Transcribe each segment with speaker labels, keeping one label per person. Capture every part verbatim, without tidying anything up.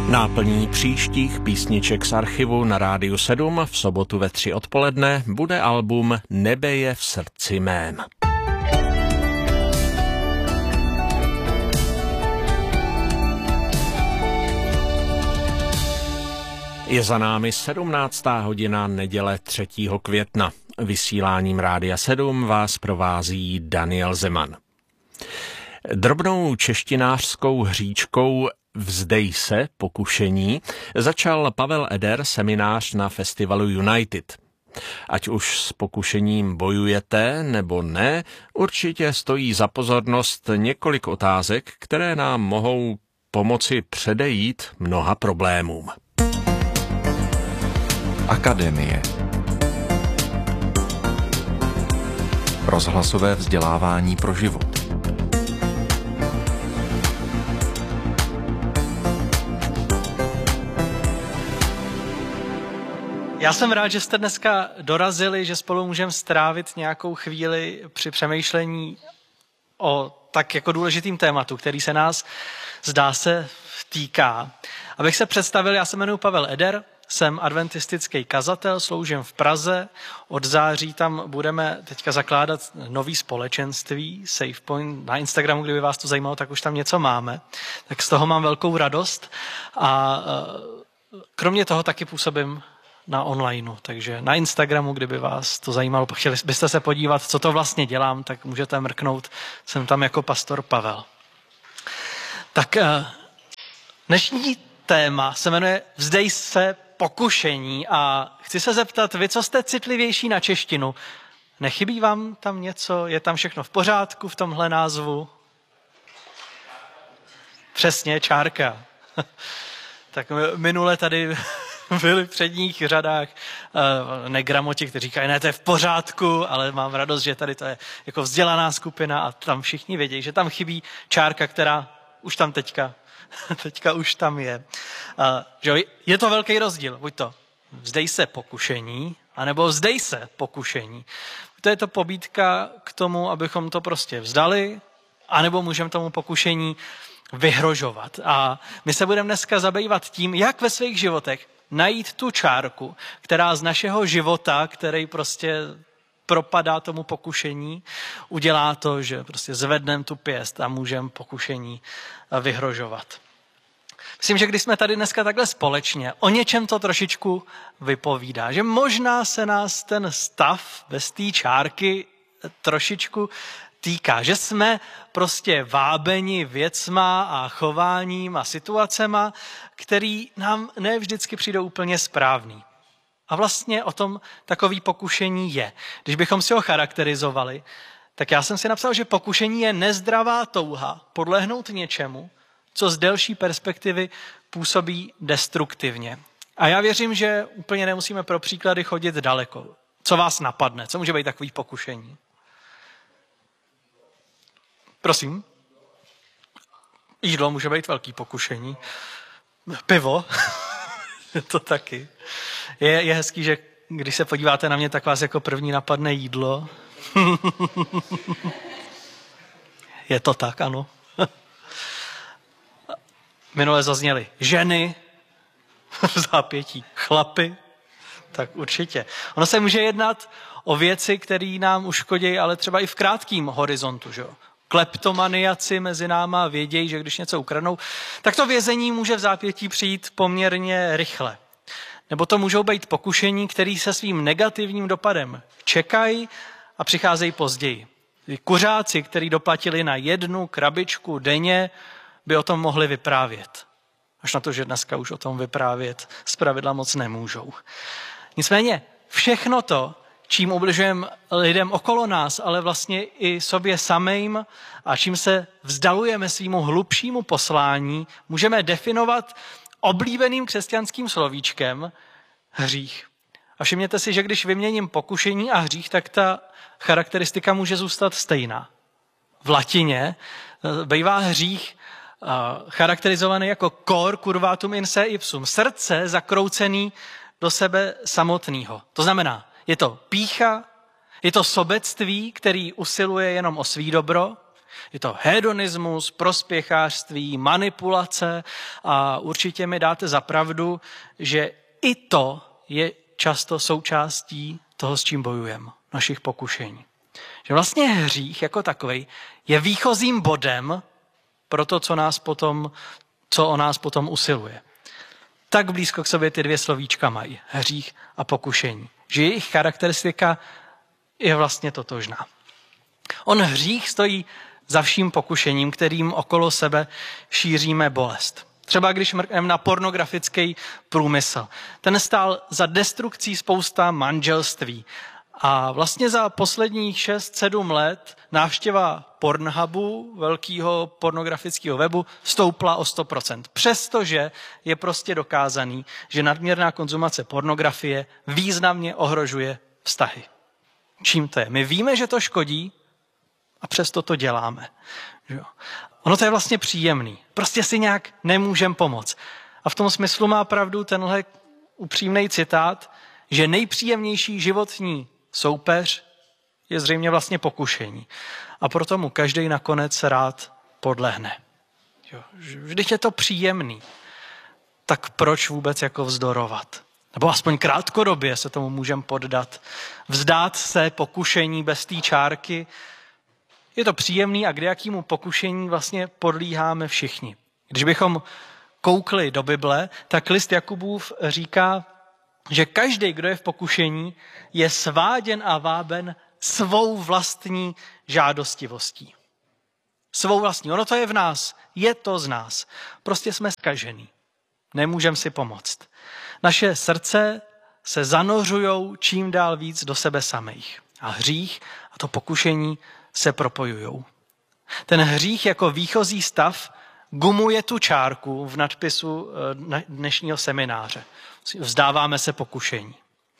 Speaker 1: Náplní příštích písniček z archivu na Rádiu sedm v sobotu ve tři odpoledne bude album Nebe je v srdci mém. Je za námi sedmnáctá hodina neděle třetího května. Vysíláním Rádia sedm vás provází Daniel Zeman. Drobnou češtinářskou hříčkou Vzdej se pokušení začal Pavel Eder seminář na festivalu United. Ať už s pokušením bojujete nebo ne, určitě stojí za pozornost několik otázek, které nám mohou pomoci předejít mnoha problémům.
Speaker 2: Akademie. Rozhlasové vzdělávání pro život.
Speaker 3: Já jsem rád, že jste dneska dorazili, že spolu můžeme strávit nějakou chvíli při přemýšlení o tak jako důležitým tématu, který se nás, zdá se, týká. Abych se představil, já se jmenuji Pavel Eder, jsem adventistický kazatel, sloužím v Praze. Od září tam budeme teďka zakládat nový společenství, SafePoint. Na Instagramu, kdyby vás to zajímalo, tak už tam něco máme. Tak z toho mám velkou radost. A kromě toho taky působím na onlineu, takže na Instagramu, kdyby vás to zajímalo, chtěli byste se podívat, co to vlastně dělám, tak můžete mrknout, jsem tam jako pastor Pavel. Tak dnešní téma se jmenuje Vzdej se pokušení a chci se zeptat, vy, co jste citlivější na češtinu, nechybí vám tam něco, je tam všechno v pořádku v tomhle názvu? Přesně, čárka. Tak minule tady byli v předních řadách uh, negramoti, kteří říkají, ne, to je v pořádku, ale mám radost, že tady to je jako vzdělaná skupina a tam všichni vědí, že tam chybí čárka, která už tam teďka, teďka už tam je. Uh, že je to velký rozdíl, buď to vzdej se pokušení, anebo vzdej se pokušení. To je to pobídka k tomu, abychom to prostě vzdali, anebo můžeme tomu pokušení vyhrožovat. A my se budeme dneska zabývat tím, jak ve svých životech najít tu čárku, která z našeho života, který prostě propadá tomu pokušení, udělá to, že prostě zvedneme tu pěst a můžeme pokušení vyhrožovat. Myslím, že když jsme tady dneska takhle společně, o něčem to trošičku vypovídá, že možná se nás ten stav bez té čárky trošičku týká, že jsme prostě vábeni věcma a chováním a situacema, který nám ne vždycky přijdou úplně správný. A vlastně o tom takový pokušení je. Když bychom si ho charakterizovali, tak já jsem si napsal, že pokušení je nezdravá touha podlehnout něčemu, co z delší perspektivy působí destruktivně. A já věřím, že úplně nemusíme pro příklady chodit daleko. Co vás napadne? Co může být takový pokušení? Prosím. Jídlo může být velký pokušení. Pivo. To taky. Je, je hezký, že když se podíváte na mě, tak vás jako první napadne jídlo. Je to tak, ano. Minule zazněly ženy v zápětí, chlapy, tak určitě. Ono se může jednat o věci, které nám uškodí, ale třeba i v krátkém horizontu, že jo. Kleptomaniaci mezi náma vědějí, že když něco ukradnou, tak to vězení může v zápětí přijít poměrně rychle. Nebo to můžou být pokušení, který se svým negativním dopadem čekají a přicházejí později. Kuřáci, kteří doplatili na jednu krabičku denně, by o tom mohli vyprávět. Až na to, že dneska už o tom vyprávět zpravidla moc nemůžou. Nicméně všechno to, čím ubližujeme lidem okolo nás, ale vlastně i sobě samým a čím se vzdalujeme svýmu hlubšímu poslání, můžeme definovat oblíbeným křesťanským slovíčkem hřích. A všimněte si, že když vyměním pokušení a hřích, tak ta charakteristika může zůstat stejná. V latině bývá hřích charakterizovaný jako cor curvatum in se ipsum, srdce zakroucený do sebe samotného. To znamená, je to pýcha, je to sobectví, který usiluje jenom o svý dobro, Je to hedonismus, prospěchářství, manipulace a určitě mi dáte za pravdu, že i to je často součástí toho, s čím bojujeme, našich pokušení. Že vlastně hřích jako takovej je výchozím bodem pro to, co, nás potom, co o nás potom usiluje. Tak blízko k sobě ty dvě slovíčka mají, hřích a pokušení. Že jejich charakteristika je vlastně totožná. On hřích stojí za vším pokušením, kterým okolo sebe šíříme bolest. Třeba když mrkneme na pornografický průmysl. Ten stál za destrukcí spousta manželství. A vlastně za posledních šest sedm let návštěva Pornhubu, velkého pornografického webu, stoupla o sto procent. Přestože je prostě dokázaný, že nadměrná konzumace pornografie významně ohrožuje vztahy. Čím to je? My víme, že to škodí a přesto to děláme. Ono to je vlastně příjemný. Prostě si nějak nemůžeme pomoct. A v tom smyslu má pravdu tenhle upřímný citát, že nejpříjemnější životní soupeř je zřejmě vlastně pokušení. A proto mu každý nakonec rád podlehne. Jo, vždyť je to příjemný. Tak proč vůbec jako vzdorovat? Nebo aspoň krátkodobě se tomu můžeme poddat. Vzdát se pokušení bez té čárky. Je to příjemný a k jakýmu pokušení vlastně podlíháme všichni. Když bychom koukli do Bible, tak list Jakubův říká, že každý, kdo je v pokušení, je sváděn a váben svou vlastní žádostivostí. Svou vlastní. Ono to je v nás. Je to z nás. Prostě jsme zkažený. Nemůžeme si pomoct. Naše srdce se zanořujou čím dál víc do sebe samých. A hřích a to pokušení se propojujou. Ten hřích jako výchozí stav gumuje tu čárku v nadpisu dnešního semináře. Vzdáváme se pokušení.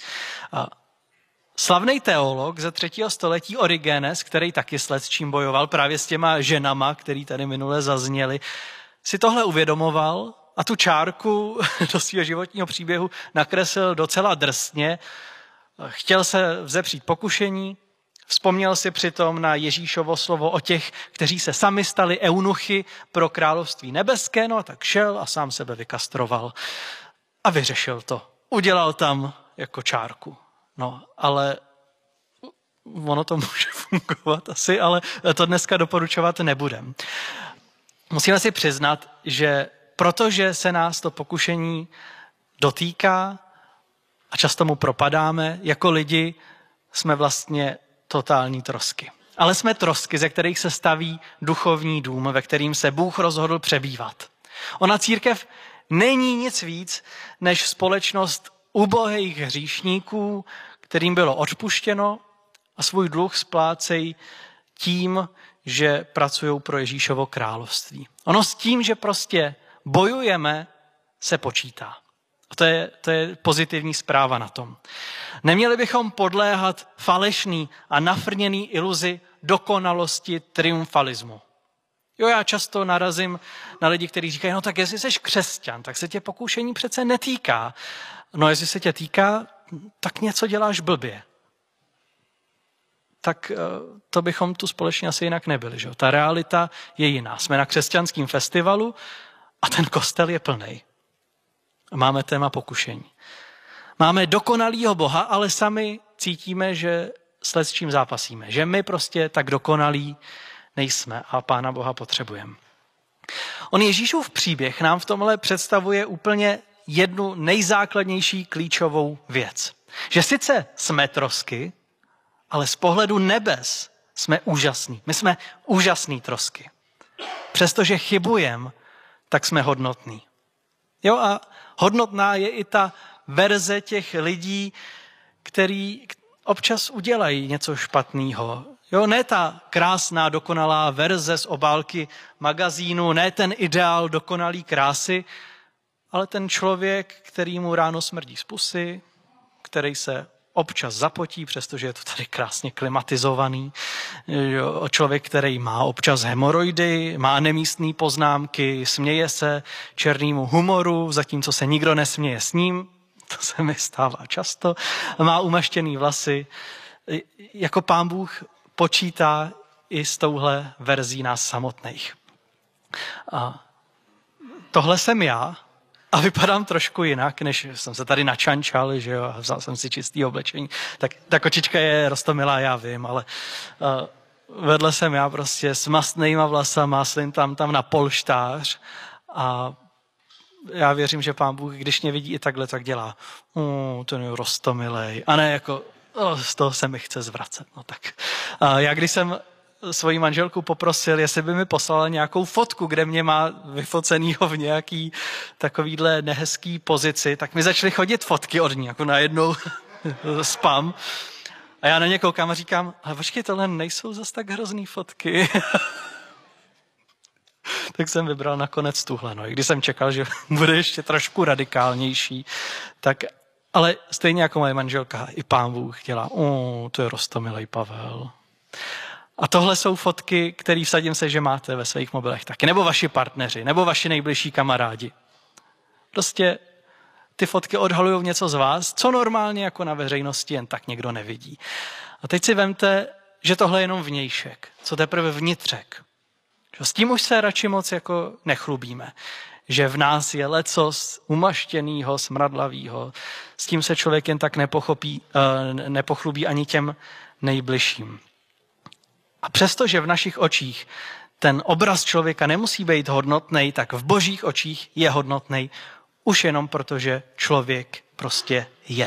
Speaker 3: Slavný teolog ze třetího století Origenes, který taky s čím bojoval právě s těma ženama, který tady minule zazněli, si tohle uvědomoval a tu čárku do svého životního příběhu nakreslil docela drsně. Chtěl se vzepřít pokušení, vzpomněl si přitom na Ježíšovo slovo o těch, kteří se sami stali eunuchy pro království nebeské, no a tak šel a sám sebe vykastroval a vyřešil to. Udělal tam jako čárku. No, ale ono to může fungovat asi, ale to dneska doporučovat nebudem. Musíme si přiznat, že protože se nás to pokušení dotýká a často mu propadáme, jako lidi jsme vlastně totální trosky. Ale jsme trosky, ze kterých se staví duchovní dům, ve kterým se Bůh rozhodl přebývat. Ona církev není nic víc než společnost ubohých hříšníků, kterým bylo odpuštěno a svůj dluh splácejí tím, že pracují pro Ježíšovo království. Ono s tím, že prostě bojujeme, se počítá. A to je, to je pozitivní zpráva na tom. Neměli bychom podléhat falešný a nafrněný iluzi dokonalosti triumfalismu. Jo, já často narazím na lidi, kteří říkají, no tak jestli jsi křesťan, tak se tě pokušení přece netýká. No jestli se tě týká, tak něco děláš blbě. Tak to bychom tu společně asi jinak nebyli. Že? Ta realita je jiná. Jsme na křesťanském festivalu a ten kostel je plnej. Máme téma pokušení. Máme dokonalýho Boha, ale sami cítíme, že s čím zápasíme. Že my prostě tak dokonalí nejsme a Pána Boha potřebujeme. On Ježíšův příběh nám v tomhle představuje úplně jednu nejzákladnější klíčovou věc. Že sice jsme trosky, ale z pohledu nebes jsme úžasní. My jsme úžasný trosky. Přestože chybujeme, tak jsme hodnotní. Jo, a hodnotná je i ta verze těch lidí, který občas udělají něco špatného. Jo, ne ta krásná, dokonalá verze z obálky magazínu, ne ten ideál dokonalý krásy, ale ten člověk, který mu ráno smrdí z pusy, který se občas zapotí, přestože je to tady krásně klimatizovaný. Jo, člověk, který má občas hemoroidy, má nemístné poznámky, směje se černému humoru, zatímco se nikdo nesměje s ním, to se mi stává často, má umaštěný vlasy. Jako Pán Bůh počítá i s touhle verzí nás samotných. A tohle jsem já a vypadám trošku jinak, než jsem se tady načančal, že jo, a vzal jsem si čistý oblečení. Tak ta kočička je roztomilá, já vím, ale uh, vedle jsem já prostě s mastnejma vlasama, slím tam, tam na polštář a já věřím, že Pán Bůh, když mě vidí i takhle, tak dělá, uh, ten je roztomilej, a ne jako, oh, z toho se mi chce zvracet. No tak. Uh, já když jsem svoji manželku poprosil, jestli by mi poslala nějakou fotku, kde mě má vyfocenýho v nějaký takovýhle nehezký pozici, tak mi začaly chodit fotky od ní, jako najednou spam. A já na ně koukám a říkám, ale počkej, tohle nejsou zas tak hrozný fotky. Tak jsem vybral nakonec tuhle. No. I když jsem čekal, že bude ještě trošku radikálnější, tak, ale stejně jako moje manželka, i Pán Bůh dělá, o, to je roztomilej Pavel. A tohle jsou fotky, které vsadím se, že máte ve svých mobilech taky. Nebo vaši partneři, nebo vaši nejbližší kamarádi. Prostě ty fotky odhalují něco z vás, co normálně jako na veřejnosti jen tak někdo nevidí. A teď si vemte, že tohle je jenom vnějšek, co teprve vnitřek. S tím už se radši moc jako nechlubíme. Že v nás je lecos umaštěnýho, smradlavýho. S tím se člověk jen tak nepochopí, nepochlubí ani těm nejbližším. A přesto, že v našich očích ten obraz člověka nemusí být hodnotnej, tak v Božích očích je hodnotnej už jenom proto, že člověk prostě je.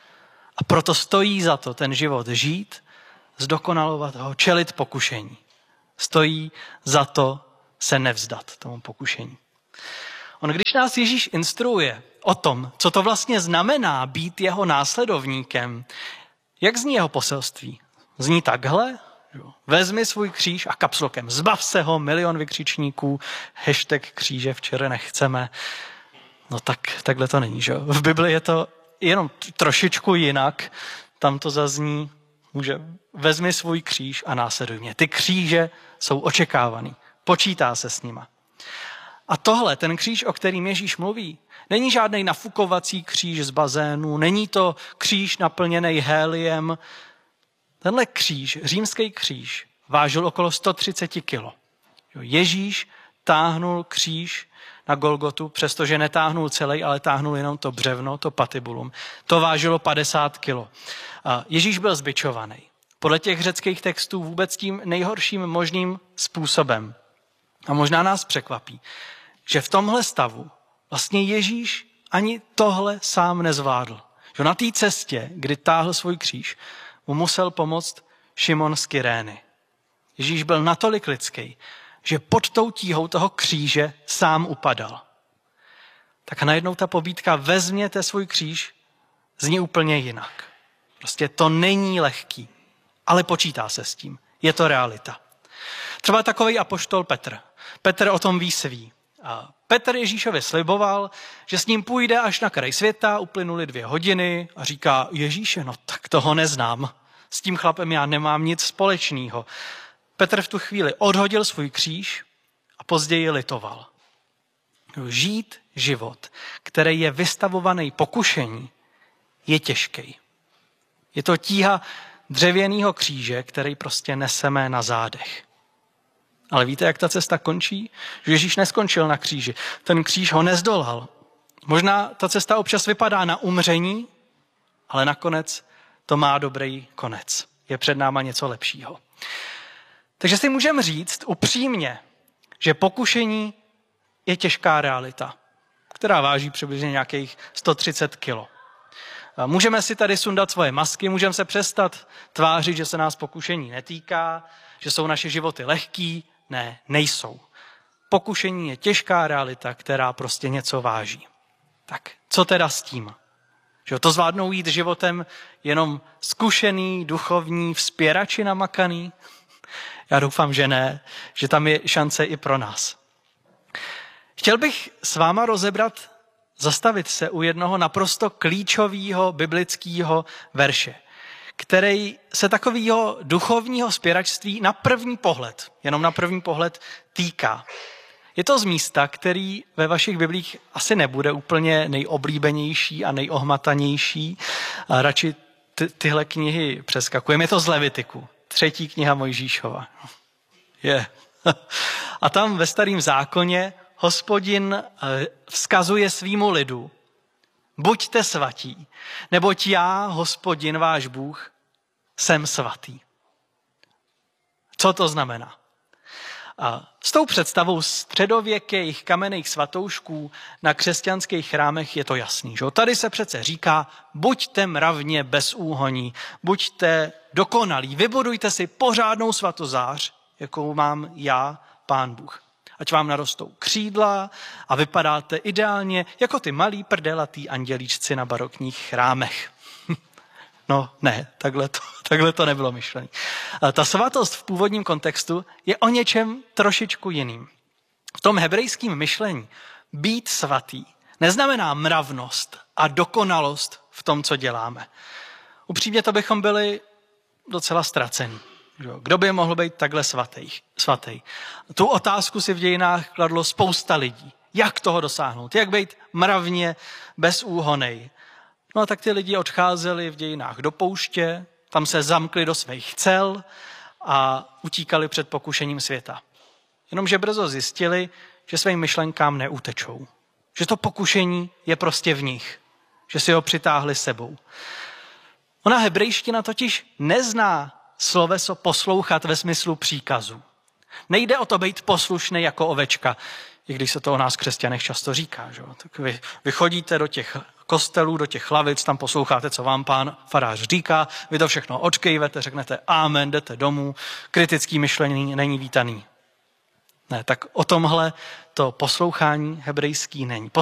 Speaker 3: A proto stojí za to ten život žít, zdokonalovat ho, čelit pokušení. Stojí za to se nevzdat tomu pokušení. On, když nás Ježíš instruuje o tom, co to vlastně znamená být jeho následovníkem, jak zní jeho poselství? Zní takhle? Vezmi svůj kříž a kapslokem zbav se ho, milion vykřičníků, hashtag kříže včera nechceme. No tak takhle to není, že? V Bibli je to jenom trošičku jinak. Tam to zazní, může, vezmi svůj kříž a následuj mě. Ty kříže jsou očekávaný, počítá se s nima. A tohle, ten kříž, o kterým Ježíš mluví, není žádný nafukovací kříž z bazénu, není to kříž naplněný héliem. Tenhle kříž, římský kříž, vážil okolo sto třicet kilo. Ježíš táhnul kříž na Golgotu, přestože netáhnul celý, ale táhnul jenom to břevno, to patibulum. To vážilo padesát kilo. Ježíš byl zbičovaný. Podle těch řeckých textů vůbec tím nejhorším možným způsobem. A možná nás překvapí, že v tomhle stavu vlastně Ježíš ani tohle sám nezvládl. Že na té cestě, kdy táhl svůj kříž, mu musel pomoct Šimon z Kyrény. Ježíš byl natolik lidský, že pod tou tíhou toho kříže sám upadal. Tak najednou ta pobídka vezměte svůj kříž zní úplně jinak. Prostě to není lehký, ale počítá se s tím. Je to realita. Třeba takový apoštol Petr. Petr o tom ví sví. A Petr Ježíšovi sliboval, že s ním půjde až na kraj světa, uplynuly dvě hodiny a říká, Ježíše, no tak toho neznám. S tím chlapem já nemám nic společného. Petr v tu chvíli odhodil svůj kříž a později litoval. Žít život, který je vystavovaný pokušení, je těžký. Je to tíha dřevěného kříže, který prostě neseme na zádech. Ale víte, jak ta cesta končí? Že Ježíš neskončil na kříži. Ten kříž ho nezdolal. Možná ta cesta občas vypadá na umření, ale nakonec to má dobrý konec. Je před náma něco lepšího. Takže si můžeme říct upřímně, že pokušení je těžká realita, která váží přibližně nějakých sto třicet kilo. Můžeme si tady sundat svoje masky, můžeme se přestat tvářit, že se nás pokušení netýká, že jsou naše životy lehký. Ne, nejsou. Pokušení je těžká realita, která prostě něco váží. Tak co teda s tím? Že to zvládnou jít životem jenom zkušený, duchovní, vzpěrači namakaný? Já doufám, že ne, že tam je šance i pro nás. Chtěl bych s váma rozebrat, zastavit se u jednoho naprosto klíčového biblického verše, který se takového duchovního vzpěračství na první pohled, jenom na první pohled týká. Je to z místa, který ve vašich biblích asi nebude úplně nejoblíbenější a nejohmatanější. A radši ty, tyhle knihy přeskakujeme. Je to z Levitiku, třetí kniha Mojžíšova. Je. A tam ve Starém zákoně Hospodin vzkazuje svýmu lidu, buďte svatí, neboť já, Hospodin, váš Bůh, jsem svatý. Co to znamená? A s tou představou středověkých kamenných svatoušků na křesťanských chrámech je to jasný. Že? Tady se přece říká, buďte mravně bezúhonní, buďte dokonalí, vybudujte si pořádnou svatozář, jakou mám já, Pán Bůh. Ať vám narostou křídla a vypadáte ideálně jako ty malí prdelatý andělíčci na barokních chrámech. No ne, takhle to, takhle to nebylo myšlené. Ta svatost v původním kontextu je o něčem trošičku jiným. V tom hebrejském myšlení být svatý neznamená mravnost a dokonalost v tom, co děláme. Upřímně to bychom byli docela ztracení. Kdo by mohl být takhle svatý? svatý? Tu otázku si v dějinách kladlo spousta lidí. Jak toho dosáhnout? Jak být mravně bezúhonej? No a tak ty lidi odcházeli v dějinách do pouště, tam se zamkli do svých cel a utíkali před pokušením světa. Jenomže brzo zjistili, že svým myšlenkám neutečou. Že to pokušení je prostě v nich. Že si ho přitáhli sebou. Ona hebrejština totiž nezná sloveso poslouchat ve smyslu příkazu. Nejde o to být poslušný jako ovečka, i když se to o nás křesťanech často říká. Že? Tak vy, vy chodíte do těch kostelů, do těch lavic, tam posloucháte, co vám pán farář říká, vy to všechno odkejvete, řeknete amen, jdete domů, kritický myšlení není vítaný. Ne, tak o tomhle to poslouchání hebrejský není.